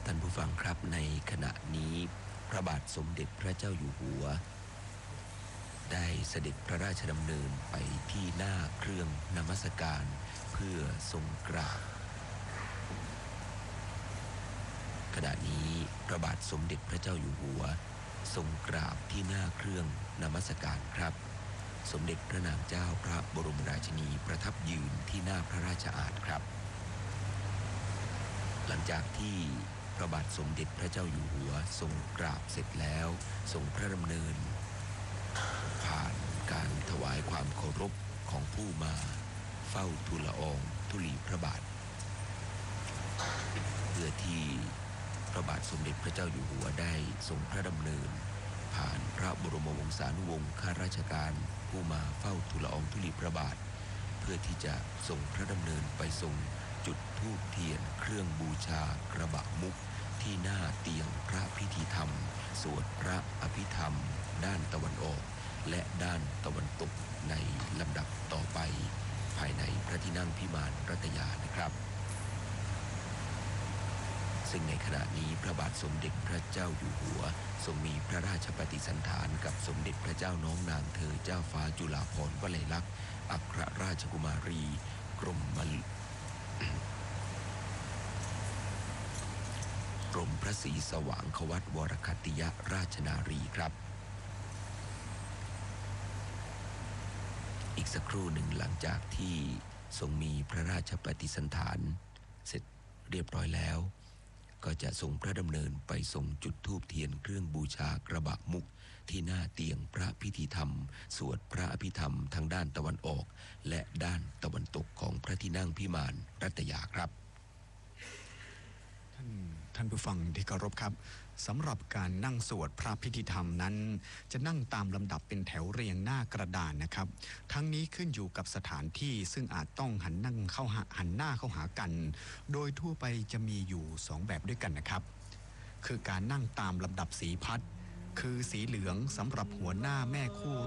ท่านผู้ฟังครับในขณะนี้พระบาทสมเด็จพระเจ้าอยู่หัวได้เสด็จพระราชดำเนินไปที่หน้าเครื่องนมัสการเพื่อทรงกราบขณะนี้พระบาทสมเด็จพระเจ้าอยู่หัวทรงกราบที่หน้าเครื่องนมัสการครับสมเด็จพระนางเจ้าพระบรมราชินีประทับยืนที่หน้าพระราชอาณครับหลังจากที่พระบาทสมเด็จพระเจ้าอยู่หัวทรงกราบเสร็จแล้วทรงพระดำเนินผ่านการถวายความเคารพของผู้มาเฝ้าทูลละอองธุลีพระบาทเพื่อที่พระบาทสมเด็จพระเจ้าอยู่หัวได้ทรงพระดำเนินผ่านพระบรมวงศานุวงศ์ข้าราชการผู้มาเฝ้าทูลละอองธุลีพระบาทเพื่อที่จะทรงพระดำเนินไปทรงจุดธูปเทียนเครื่องบูชากระบะมุกที่หน้าเตียงพระพิธีธรรมสวดพระอภิธรรมด้านตะวันออกและด้านตะวันตกในลำดับต่อไปภายในพระที่นั่งพิมานรัตยานะครับซึ่งในขณะนี้พระบาทสมเด็จพระเจ้าอยู่หัวทรงมีพระราชปฏิสันถานกับสมเด็จพระเจ้าน้องนางเธอเจ้าฟ้าจุฬาภรณ์วลัยลักษณ์อัครราชกุมารีกรมพระศรีสว่างควัตวรคัตติยราชนารีครับอีกสักครู่หนึ่งหลังจากที่ทรงมีพระราชปฏิสันถานเสร็จเรียบร้อยแล้วก็จะทรงพระดำเนินไปทรงจุดธูปเทียนเครื่องบูชากระบะมุกที่หน้าเตียงพระพิธีธรรมสวดพระอภิธรรมทางด้านตะวันออกและด้านตะวันตกของพระที่นั่งพิมานรัตยาครับท่านผู้ฟังที่เคารพครับสำหรับการนั่งสวดพระพิธีธรรมนั้นจะนั่งตามลำดับเป็นแถวเรียงหน้ากระดานนะครับทั้งนี้ขึ้นอยู่กับสถานที่ซึ่งอาจต้องหันหน้าเข้าหากันโดยทั่วไปจะมีอยู่2แบบด้วยกันนะครับคือการนั่งตามลำดับสีพัดคือสีเหลืองสำหรับหัวหน้าแม่คู่